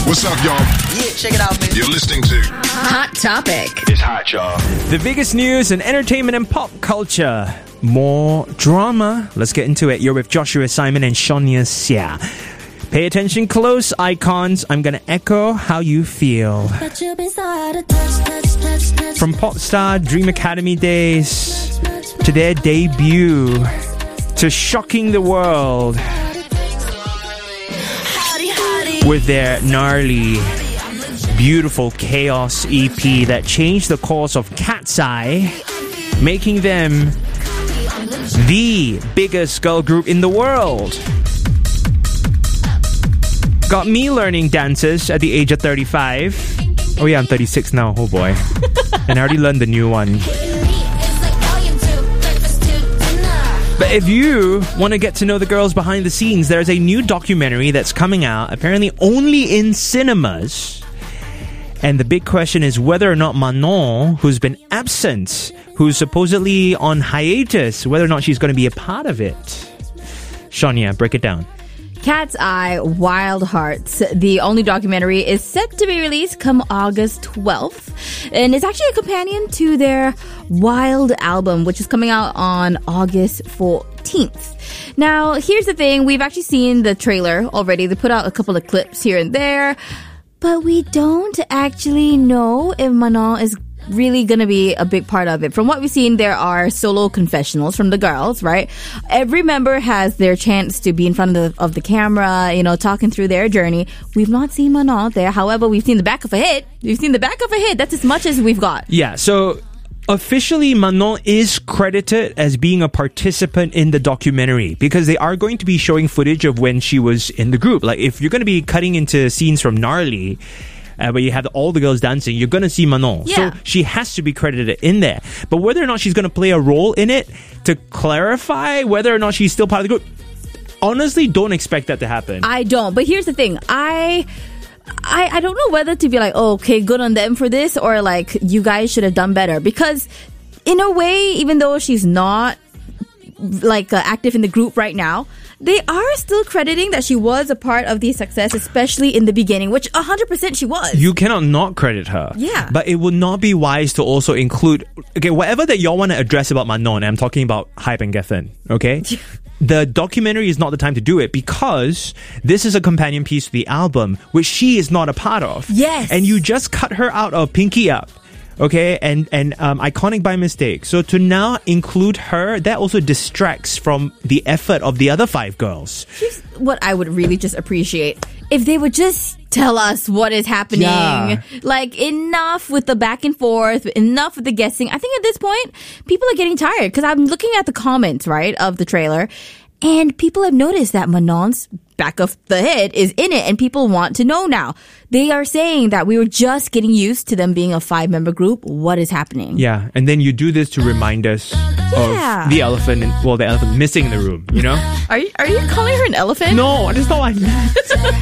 What's up, y'all? Yeah, check it out, man. You're listening to Hot Topic. It's Hot, y'all. The biggest news in entertainment and pop culture. More drama. Let's get into it. You're with Joshua Simon and Sonia Xia. Pay attention close, icons. I'm going to echo how you feel. From pop star Dream Academy days to their debut to shocking the world with their gnarly, beautiful Chaos EP that changed the course of Cat's Eye, making them the biggest girl group in the world. Got me learning dances at the age of 35. Oh yeah, I'm 36 now. Oh boy. And I already learned the new one. But if you want to get to know the girls behind the scenes, there's a new documentary that's coming out, apparently only in cinemas. And the big question is whether or not Manon, who's been absent, who's supposedly on hiatus, whether or not she's going to be a part of it. Sonia, break it down. Cat's Eye, Wild Hearts. The only documentary is set to be released come August 12th. And it's actually a companion to their Wild album, which is coming out on August 14th. Now, here's the thing. We've actually seen the trailer already. They put out a couple of clips here and there. But we don't actually know if Manon is really going to be a big part of it. From what we've seen, there are solo confessionals from the girls, right? Every member has their chance to be in front of the camera, you know, talking through their journey. We've not seen Manon there. However, we've seen the back of a head. That's as much as we've got. Yeah, so officially, Manon is credited as being a participant in the documentary because they are going to be showing footage of when she was in the group. Like, if you're going to be cutting into scenes from Gnarly, where you have all the girls dancing, you're going to see Manon. Yeah. So she has to be credited in there. But whether or not she's going to play a role in it, to clarify whether or not she's still part of the group, honestly, don't expect that to happen. I don't. But here's the thing. I don't know whether to be like, oh, okay, good on them for this, or like, you guys should have done better. Because in a way, even though she's not like active in the group right now, they are still crediting that she was a part of the success, especially in the beginning, which 100% she was. You cannot not credit her. Yeah. But it would not be wise to also include, okay, whatever that y'all want to address about Manon, I'm talking about Hype and Geffen, okay? The documentary is not the time to do it because this is a companion piece to the album, which she is not a part of. Yes. And you just cut her out of Pinky Up. Okay, and Iconic by Mistake. So to now include her, that also distracts from the effort of the other 5 girls. Here's what I would really just appreciate. If they would just tell us what is happening. Yeah. Like, enough with the back and forth, enough with the guessing. I think at this point, people are getting tired because I'm looking at the comments, right, of the trailer. And people have noticed that Manon's back of the head is in it, and people want to know now. They are saying that we were just getting used to them being a 5-member group. What is happening? Yeah, and then you do this to remind us of the elephant, the elephant missing in the room, you know? Are you calling her an elephant? No, that's not what I meant.